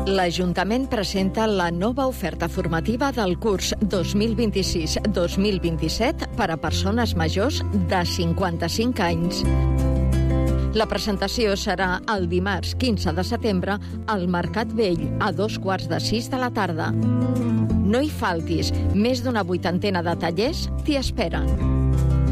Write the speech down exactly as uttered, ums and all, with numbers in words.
L'Ajuntament presenta la nova oferta formativa del curs dos mil vint-i-sis dos mil vint-i-set per a persones majors de cinquanta-cinc anys. La presentació serà el dimarts quinze de setembre al Mercat Vell, a dos quarts de sis de la tarda. No hi faltis, més d'una vuitantena de tallers t'hi esperen.